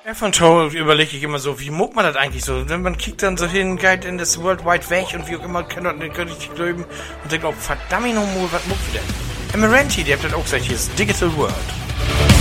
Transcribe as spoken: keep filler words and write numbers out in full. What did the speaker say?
Von Toll überlege ich immer so, wie muckt man das eigentlich so? Wenn man kickt dann so hin, geht in das World Wide Weg und wie auch immer, kann das nicht richtig glauben und denkt, oh, verdammt nochmal, was muckt ihr denn? Amaranthi, der hat das auch gesagt, hier ist Digital World.